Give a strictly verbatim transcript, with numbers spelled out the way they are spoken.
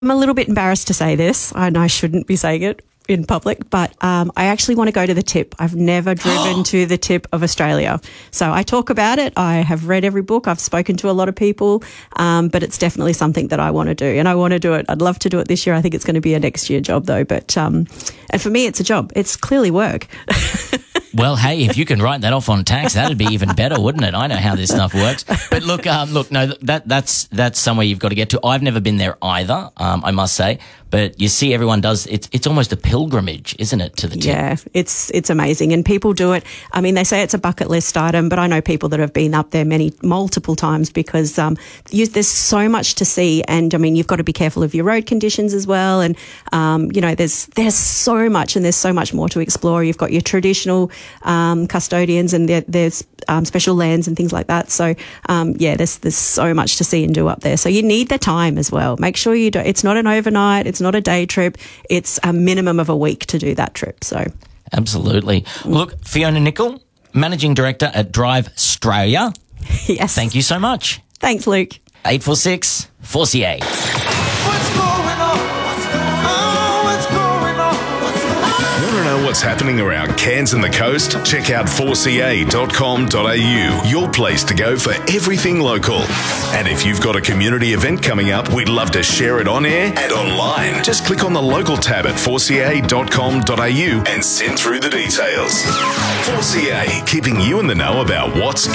I'm a little bit embarrassed to say this, and I shouldn't be saying it in public, but um, I actually want to go to the tip. I've never driven to the tip of Australia. So I talk about it. I have read every book. I've spoken to a lot of people, um, but it's definitely something that I want to do, and I want to do it. I'd love to do it this year. I think it's going to be a next year job though, but um, and for me, it's a job. It's clearly work. Well, hey, if you can write that off on tax, that'd be even better, wouldn't it? I know how this stuff works. But look, um, look, no, that that's that's somewhere you've got to get to. I've never been there either, um, I must say. But you see, everyone does. It's it's almost a pilgrimage, isn't it, to the tip? Yeah, it's it's amazing, and people do it. I mean, they say it's a bucket list item, but I know people that have been up there many multiple times because um, you, there's so much to see, and I mean, you've got to be careful of your road conditions as well, and um, you know, there's there's so much, and there's so much more to explore. You've got your traditional um, custodians, and there, there's um, special lands and things like that. So um, yeah, there's there's so much to see and do up there. So you need the time as well. Make sure you do. It's not an overnight. It's not a day trip. It's a minimum of a week to do that trip. So absolutely. Look, Fiona Nicol, Managing Director at Drive Australia. Yes. Thank you so much. Thanks, Luke. eight four six, four C A. What's happening around Cairns and the coast? Check out four c a dot com dot a u, your place to go for everything local. And if you've got a community event coming up, we'd love to share it on air and online. Just click on the local tab at four c a dot com dot a u and send through the details. four C A, keeping you in the know about what's